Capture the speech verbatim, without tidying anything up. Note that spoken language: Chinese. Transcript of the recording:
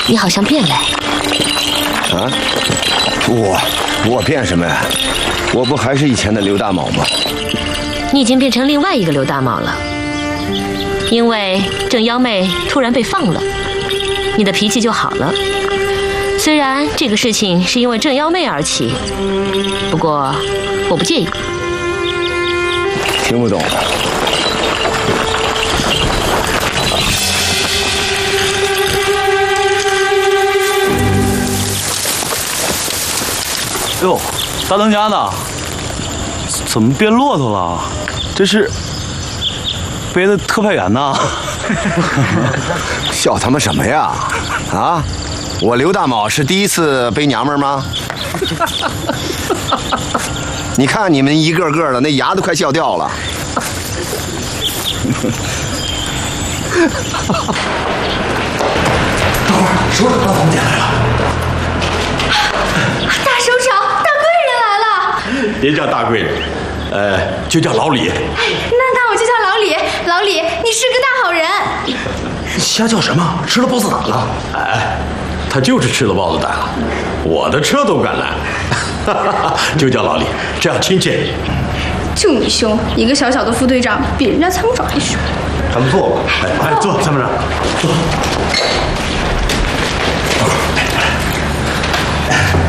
你好像变了。 啊？我我变什么呀？我不还是以前的刘大卯吗？ 你已经变成另外一个刘大卯了，因为郑幺妹突然被放了，你的脾气就好了。虽然这个事情是因为郑幺妹而起，不过我不介意。 听不懂。 哟，大当家的，怎么变骆驼了？这是背的特派员呐？ 笑他妈什么呀？啊！我刘大卯是第一次背娘们吗？你看你们一个个的，那牙都快笑掉了。 等会儿，首长把咱们捡来了。 大首长，大贵人来了。 别叫大贵人，呃，就叫老李。 那那我就叫老李。老李，你是个大好人。 瞎叫什么？吃了豹子胆了？ 哎，他就是吃了豹子胆了，我的车都敢拦。就叫老李，这样亲切。 就你凶，一个小小的副队长比人家参谋长还凶。 咱们坐吧。哎哎，坐，参谋长，坐。